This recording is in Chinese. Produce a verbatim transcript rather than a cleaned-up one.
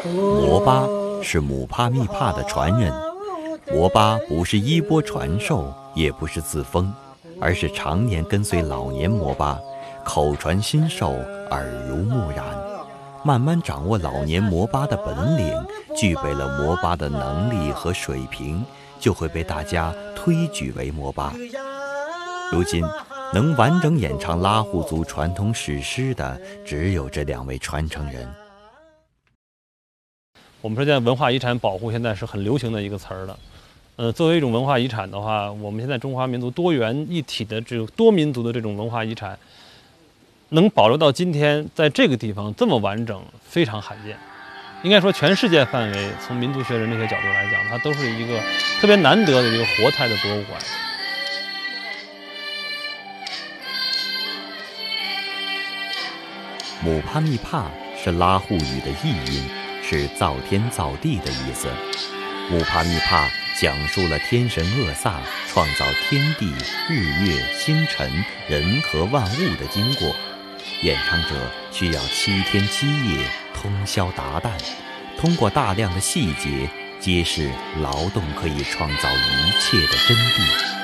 摩巴是姆帕密帕的传人。摩巴不是衣钵传授，也不是自封，而是常年跟随老年摩巴，口传心授，耳濡目染，慢慢掌握老年摩巴的本领，具备了摩巴的能力和水平，就会被大家推举为摩巴。如今能完整演唱拉祜族传统史诗的，只有这两位传承人。 我们说现在文化遗产保护现在是很流行的一个词儿了。呃，作为一种文化遗产的话，我们现在中华民族多元一体的这种多民族的这种文化遗产，能保留到今天，在这个地方这么完整，非常罕见。应该说，全世界范围，从民族学人类学角度来讲，它都是一个特别难得的一个活态的博物馆。 姆帕密帕是拉祜语的译音，是造天造地的意思。姆帕密帕讲述了天神厄萨创造天地、日月、星辰、人和万物的经过。演唱者需要七天七夜通宵达旦，通过大量的细节揭示劳动可以创造一切的真谛。